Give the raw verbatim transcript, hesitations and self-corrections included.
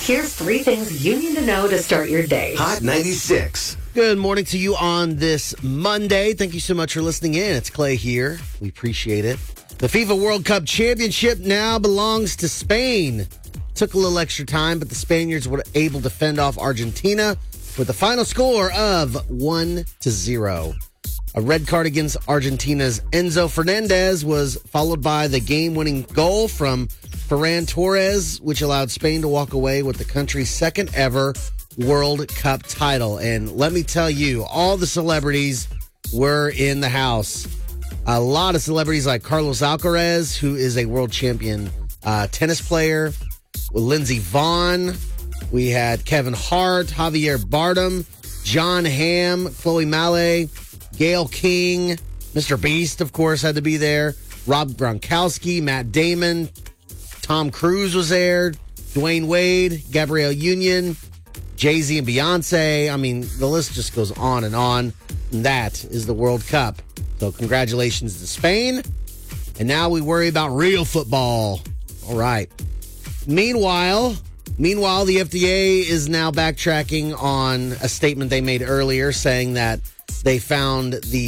Here's three things you need to know to start your day. Hot ninety-six. Good morning to you on this Monday. Thank you so much for listening in. It's Clay here. We appreciate it. The FIFA World Cup Championship now belongs to Spain. Took a little extra time, but the Spaniards were able to fend off Argentina with a final score of one to zero. A red card against Argentina's Enzo Fernandez was followed by the game-winning goal from Ferran Torres, which allowed Spain to walk away with the country's second ever World Cup title. And let me tell you, all the celebrities were in the house. A lot of celebrities like Carlos Alcaraz, who is a world champion uh, tennis player, with Lindsey Vonn. We had Kevin Hart, Javier Bardem, John Hamm, Chloe Mallet, Gayle King, Mister Beast, of course, had to be there. Rob Gronkowski, Matt Damon, Tom Cruise was there, Dwayne Wade, Gabrielle Union, Jay-Z and Beyonce. I mean, the list just goes on and on. And that is the World Cup. So congratulations to Spain. And now we worry about real football. All right. Meanwhile, meanwhile, the F D A is now backtracking on a statement they made earlier saying that they found the